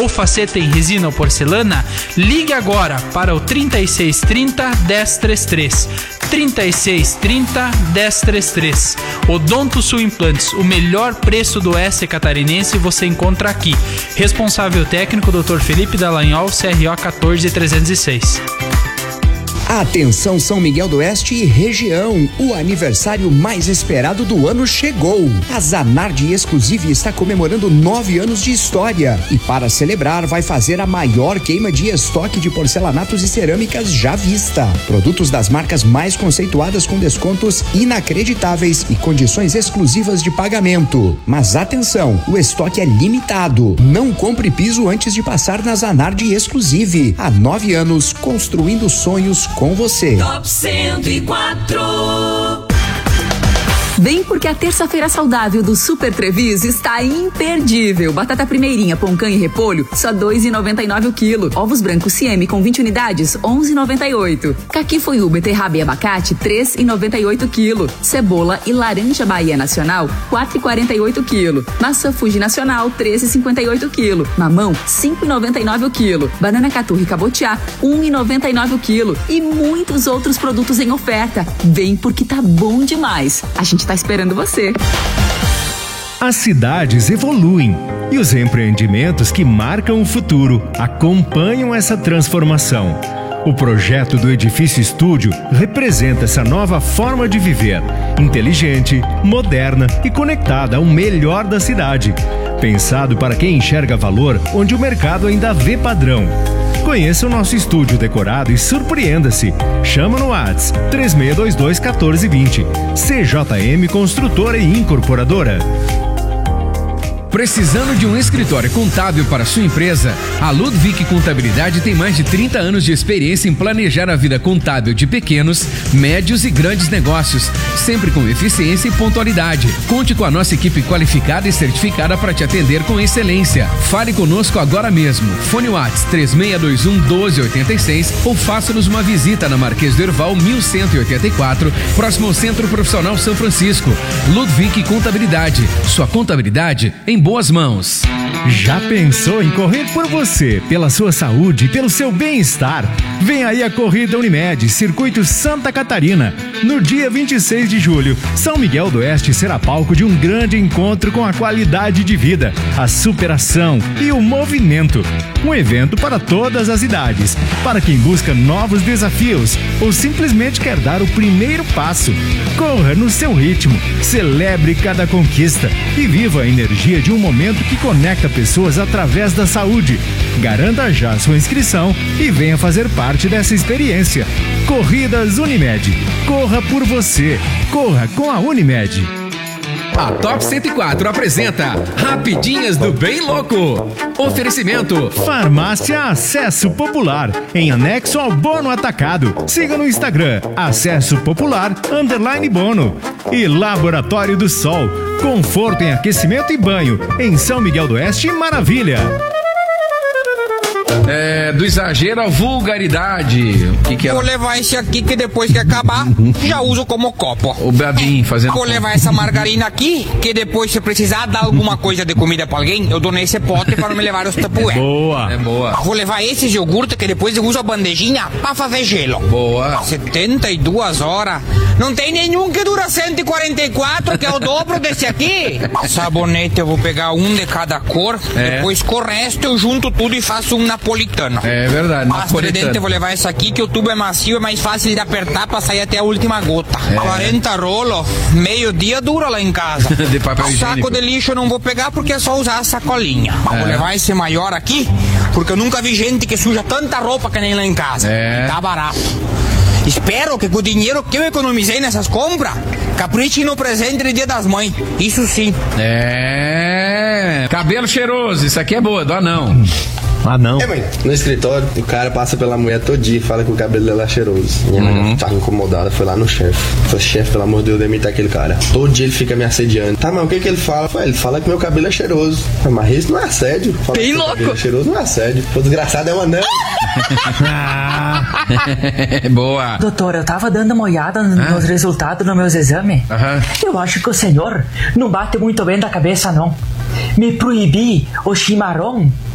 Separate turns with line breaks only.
ou faceta em resina ou porcelana, ligue agora para o 3630-1033. 3630-1033. Odonto Sul Implantes, o melhor preço do oeste catarinense você encontra aqui. Responsável técnico Dr. Felipe Dallagnol, CRO 14306.
Atenção São Miguel do Oeste e região, o aniversário mais esperado do ano chegou. A Zanardi Exclusive está comemorando 9 anos de história e para celebrar vai fazer a maior queima de estoque de porcelanatos e cerâmicas já vista. Produtos das marcas mais conceituadas com descontos inacreditáveis e condições exclusivas de pagamento. Mas atenção, o estoque é limitado. Não compre piso antes de passar na Zanardi Exclusive. Há 9 anos, construindo sonhos com você.
Top 104.
Vem porque a terça-feira saudável do Super Treviso está imperdível. Batata primeirinha, poncã e repolho, só R$ 2,99 o quilo. Ovos brancos Sieme com 20 unidades, R$ 11,98. Caqui foiú, beterraba e abacate, R$ 3,98 o quilo. Cebola e laranja Bahia Nacional, R$ 4,48 o quilo. Maçã Fuji Nacional, R$ 13,58 o quilo. Mamão, R$ 5,99 o quilo. Banana caturra e cabotiá, R$ 1,99 o quilo. E muitos outros produtos em oferta. Vem porque tá bom demais. A gente tá esperando você.
As cidades evoluem e os empreendimentos que marcam o futuro acompanham essa transformação. O projeto do Edifício Estúdio representa essa nova forma de viver, inteligente, moderna e conectada ao melhor da cidade. Pensado para quem enxerga valor onde o mercado ainda vê padrão. Conheça o nosso estúdio decorado e surpreenda-se. Chama no WhatsApp 3622-1420. CJM Construtora e Incorporadora.
Precisando de um escritório contábil para sua empresa? A Ludwig Contabilidade tem mais de 30 anos de experiência em planejar a vida contábil de pequenos, médios e grandes negócios, sempre com eficiência e pontualidade. Conte com a nossa equipe qualificada e certificada para te atender com excelência. Fale conosco agora mesmo. Fone WhatsApp 3621-1286 ou faça-nos uma visita na Marquês do Herval 1184, próximo ao Centro Profissional São Francisco. Ludwig Contabilidade. Sua contabilidade em boas mãos.
Já pensou em correr por você, pela sua saúde e pelo seu bem-estar? Vem aí a Corrida Unimed, Circuito Santa Catarina. No dia 26 de julho, São Miguel do Oeste será palco de um grande encontro com a qualidade de vida, a superação e o movimento. Um evento para todas as idades, para quem busca novos desafios ou simplesmente quer dar o primeiro passo. Corra no seu ritmo, celebre cada conquista e viva a energia de um momento que conecta pessoas através da saúde. Garanta já sua inscrição e venha fazer parte dessa experiência. Corridas Unimed. Corra por você. Corra com a Unimed.
A Top 104 apresenta Rapidinhas do Bem Louco. Oferecimento
Farmácia Acesso Popular, em anexo ao Bono Atacado. Siga no Instagram, Acesso Popular _Bono. E Laboratório do Sol, conforto em aquecimento e banho, em São Miguel do Oeste, Maravilha.
Do exagero à vulgaridade. O que é?
Vou levar esse aqui que depois que acabar, já uso como copo.
O Babim fazendo.
Vou levar essa margarina aqui, que depois se precisar dar alguma coisa de comida pra alguém, eu dou nesse pote para me levar os tapué.
Boa.
É boa.
Vou levar esse iogurte que depois eu uso a bandejinha pra fazer gelo.
Boa.
72 horas. Não tem nenhum que dura 144, que é o dobro desse aqui. Sabonete eu vou pegar um de cada cor, depois com o resto eu junto tudo e faço um napolitano.
É verdade,
Pasta de dente eu vou levar essa aqui, que o tubo é macio, é mais fácil de apertar pra sair até a última gota. 40 rolos, meio-dia dura lá em casa.
De papel higiênico.
Saco de lixo eu não vou pegar porque é só usar a sacolinha. Vou levar esse maior aqui, porque eu nunca vi gente que suja tanta roupa que nem lá em casa. Tá barato. Espero que com o dinheiro que eu economizei nessas compras, capriche no presente de Dia das Mães. Isso sim.
Cabelo cheiroso, isso aqui é boa, do anão.
Ah, não.
Mãe, no escritório, o cara passa pela mulher todo dia e fala que o cabelo dela é cheiroso. Minha mãe tava incomodada, foi lá no chefe. Falei, chefe, pelo amor de Deus, demita aquele cara. Todo dia ele fica me assediando. Tá, mas o que ele fala? Falei, ele fala que meu cabelo é cheiroso. Falei, mas isso não é assédio. Fala
bem
que
louco.
Cabelo é cheiroso não é assédio. O desgraçado é um anão.
Boa.
Doutor, eu tava dando uma olhada nos resultados dos meus exames. Eu acho que o senhor não bate muito bem da cabeça, não. Me proibi o chimarrão